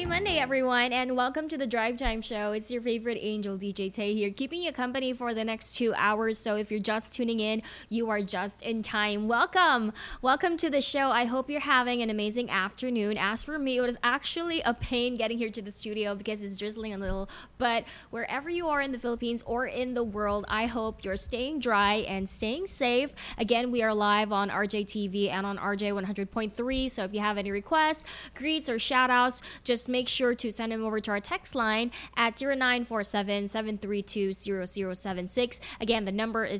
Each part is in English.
Monday, everyone, and welcome to the Drive Time Show. It's your favorite angel, DJ Tay, here, keeping you company for the next 2 hours. So if you're just tuning in, you are just in time. Welcome! Welcome to the show. I hope you're having an amazing afternoon. As for me, it was actually a pain getting here to the studio because it's drizzling a little. But wherever you are in the Philippines or in the world, I hope you're staying dry and staying safe. Again, we are live on RJTV and on RJ 100.3. So if you have any requests, greets, or shout outs, just make sure to send them over to our text line at 0947-732-0076. Again, the number is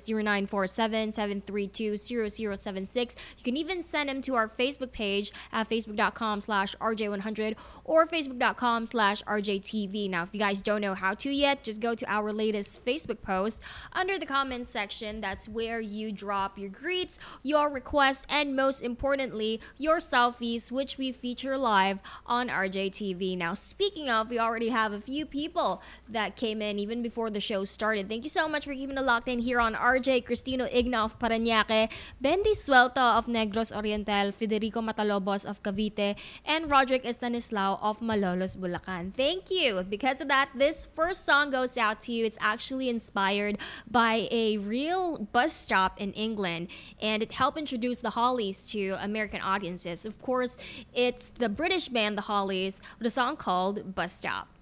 0947-732-0076. You can even send them to our Facebook page at facebook.com/RJ100 or facebook.com/RJTV. Now, if you guys don't know how to yet, just go to our latest Facebook post under the comments section. That's where you drop your greets, your requests, and most importantly, your selfies, which we feature live on RJTV. Now, speaking of, we already have a few people that came in even before the show started. Thank you so much for keeping it locked in here on RJ. Cristino Igna of Parañaque, Bendy Suelta of Negros Oriental, Federico Matalobos of Cavite, and Roderick Estanislao of Malolos, Bulacan. Thank you. Because of that, this first song goes out to you. It's actually inspired by a real bus stop in England, and it helped introduce the Hollies to American audiences. Of course, it's the British band, the Hollies, with a song called Bus Stop.